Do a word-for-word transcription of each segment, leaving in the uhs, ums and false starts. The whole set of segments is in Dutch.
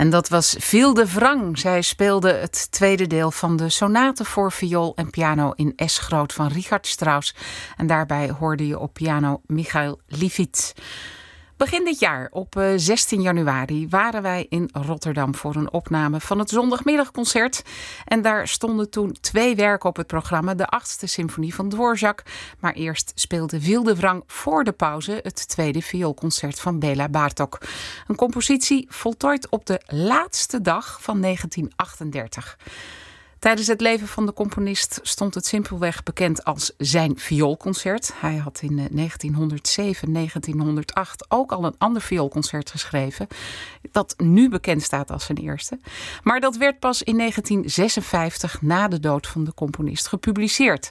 En dat was Vilde Wrang. Zij speelde het tweede deel van de sonate voor viool en piano in S groot van Richard Strauss. En daarbij hoorde je op piano Michael Lifit. Begin dit jaar, op zestien januari, waren wij in Rotterdam voor een opname van het zondagmiddagconcert. En daar stonden toen twee werken op het programma. De achtste symfonie van Dvorak. Maar eerst speelde Vilde Wrang voor de pauze het tweede vioolconcert van Béla Bartók. Een compositie voltooid op de laatste dag van negentien achtendertig. Tijdens het leven van de componist stond het simpelweg bekend als zijn vioolconcert. Hij had in negentienhonderdzeven, negentienhonderdacht ook al een ander vioolconcert geschreven, dat nu bekend staat als zijn eerste. Maar dat werd pas in negentien zesenvijftig, na de dood van de componist, gepubliceerd.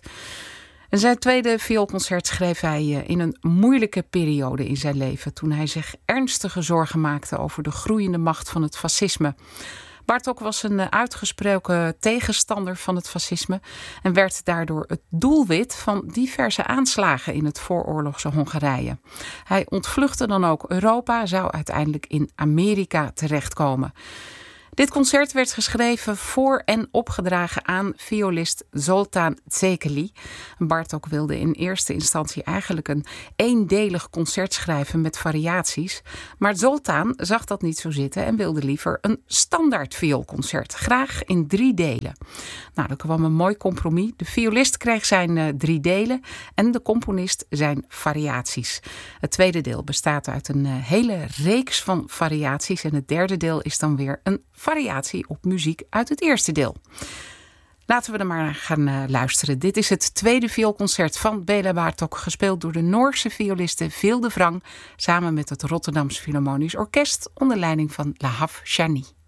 En zijn tweede vioolconcert schreef hij in een moeilijke periode in zijn leven, toen hij zich ernstige zorgen maakte over de groeiende macht van het fascisme. Bartók was een uitgesproken tegenstander van het fascisme en werd daardoor het doelwit van diverse aanslagen in het vooroorlogse Hongarije. Hij ontvluchtte dan ook Europa, zou uiteindelijk in Amerika terechtkomen. Dit concert werd geschreven voor en opgedragen aan violist Zoltán Cékely. Bartók wilde in eerste instantie eigenlijk een eendelig concert schrijven met variaties. Maar Zoltán zag dat niet zo zitten en wilde liever een standaard vioolconcert. Graag in drie delen. Nou, er kwam een mooi compromis. De violist kreeg zijn uh, drie delen en de componist zijn variaties. Het tweede deel bestaat uit een uh, hele reeks van variaties. En het derde deel is dan weer een variatie op muziek uit het eerste deel. Laten we er maar naar gaan uh, luisteren. Dit is het tweede vioolconcert van Béla Bartók, gespeeld door de Noorse violiste Vilde Wrang samen met het Rotterdams Philharmonisch Orkest onder leiding van Lahav Shani.